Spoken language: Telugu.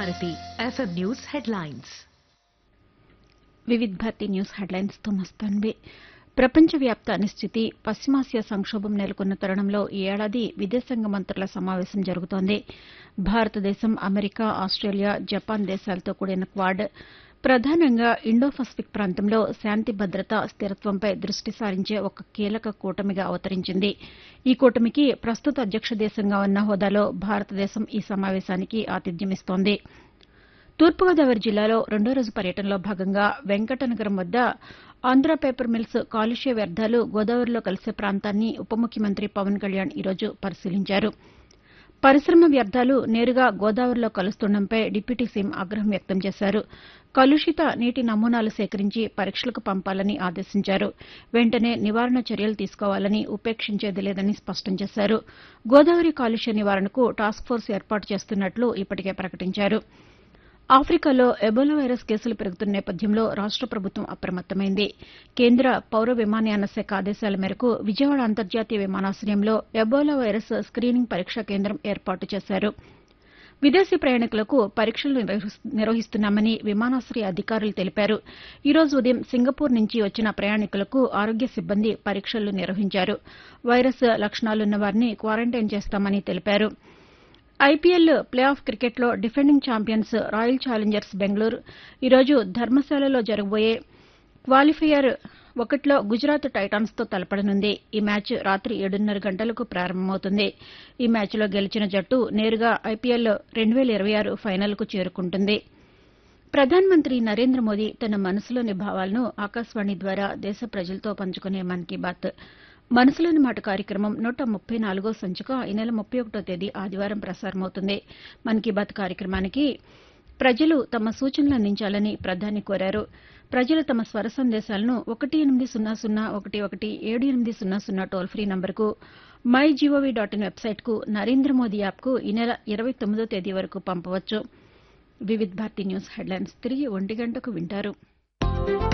Bharati FM news headlines. Vividh Bharati news హెడ్లైన్స్తో మస్తాన్వి. ప్రపంచవ్యాప్త అనిశ్చితి, పశ్చిమాసియా సంక్షోభం నెలకొన్న తరుణంలో ఈ ఏడాది విదేశాంగ మంత్రుల సమావేశం జరుగుతోంది. భారతదేశం, అమెరికా, ఆస్టేలియా, జపాన్ దేశాలతో కూడిన క్వాడ్ ప్రధానంగా ఇండో పసిఫిక్ ప్రాంతంలో శాంతి భద్రత, స్థిరత్వంపై దృష్టి సారించే ఒక కీలక కూటమిగా అవతరించింది. ఈ కూటమికి ప్రస్తుత అధ్యక్ష దేశంగా ఉన్న హోదాలో భారతదేశం ఈ సమావేశానికి ఆతిథ్యమిస్తోంది. తూర్పుగోదావరి జిల్లాలో రెండో రోజు పర్యటనలో భాగంగా వెంకటనగరం వద్ద ఆంధ్ర పేపర్ మిల్స్ కాలుష్య వ్యర్థాలు గోదావరిలో కలిసే ప్రాంతాన్ని ఉప ముఖ్యమంత్రి పవన్ కళ్యాణ్ ఈరోజు పరిశీలించారు. పరిశ్రమ వ్యర్థాలు నేరుగా గోదావరిలో కలుస్తుండటంపై డిప్యూటీ సీఎం ఆగ్రహం వ్యక్తం చేశారు. కలుషిత నీటి నమూనాలు సేకరించి పరీక్షలకు పంపాలని ఆదేశించారు. వెంటనే నివారణ చర్యలు తీసుకోవాలని, ఉపేక్షించేది లేదని స్పష్టం చేశారు. గోదావరి కాలుష్య నివారణకు టాస్క్ ఫోర్స్ ఏర్పాటు చేస్తున్నట్లు ఇప్పటికే ప్రకటించారు. ఆఫ్రికాలో ఎబోలా వైరస్ కేసులు పెరుగుతున్న నేపథ్యంలో రాష్ట ప్రభుత్వం అప్రమత్తమైంది. కేంద్ర పౌర విమానయాన శాఖ ఆదేశాల మేరకు విజయవాడ అంతర్జాతీయ విమానాశయంలో ఎబోలా వైరస్ స్క్రీనింగ్ పరీక్షా కేంద్రం ఏర్పాటు చేశారు. విదేశీ ప్రయాణికులకు పరీక్షలు నిర్వహిస్తున్నామని విమానాశయ అధికారులు తెలిపారు. ఈ రోజు ఉదయం సింగపూర్ నుంచి వచ్చిన ప్రయాణికులకు ఆరోగ్య సిబ్బంది పరీక్షలు నిర్వహించారు. వైరస్ లక్షణాలున్న వారిని క్వారంటైన్ చేస్తామని తెలిపారు. ఐపీఎల్ ప్లే ఆఫ్ క్రికెట్లో defending champions royal Challengers Bengaluru ఈరోజు ధర్మశాలలో జరగబోయే క్వాలిఫైయర్ 1లో గుజరాత్ టైటాన్స్తో తలపడనుంది. ఈ మ్యాచ్ రాత్రి 7:30 గంటలకు ప్రారంభమవుతుంది. ఈ మ్యాచ్లో గెలిచిన జట్టు నేరుగా ఐపీఎల్ 2026 ఫైనల్కు చేరుకుంటుంది. ప్రధానమంత్రి నరేంద్ర మోదీ తన మనసులోని భావాలను ఆకాశవాణి ద్వారా దేశ ప్రజలతో పంచుకునే మన్ కీ బాత్ మనసులోని మాట కార్యక్రమం 134వ సంచిక ఈ నెల 31వ తేదీ ఆదివారం ప్రసారమవుతుంది. మన్ కీ బాత్ కార్యక్రమానికి ప్రజలు తమ సూచనలు అందించాలని ప్రధాని కోరారు. ప్రజలు తమ స్వర సందేశాలను 18001178000 టోల్ ఫ్రీ నంబర్కు, myGov.in వెబ్సైట్కు, నరేంద్ర మోదీ యాప్కు ఈ నెల 29వ తేదీ వరకు పంపవచ్చు. వివిధ్ భారతి న్యూస్ హెడ్లైన్స్ తిరిగి 1 గంటకు వింటారు.